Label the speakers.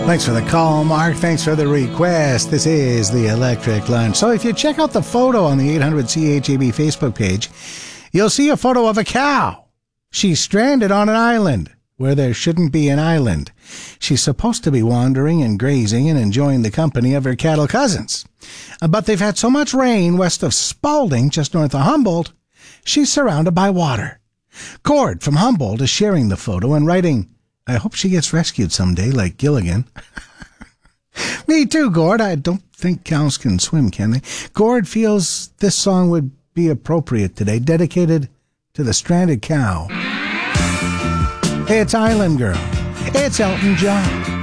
Speaker 1: Thanks for the call, Mark. Thanks for the request. This is the Electric Lunch. So if you check out the photo on the 800-CHAB Facebook page, you'll see a photo of a cow. She's stranded on an island where there shouldn't be an island. She's supposed to be wandering and grazing and enjoying the company of her cattle cousins. But they've had so much rain west of Spalding, just north of Humboldt, she's surrounded by water. Cord from Humboldt is sharing the photo and writing, "I hope she gets rescued someday like Gilligan." Me too, Gord. I don't think cows can swim, can they? Gord feels this song would be appropriate today, dedicated to the stranded cow. It's Island Girl. It's Elton John.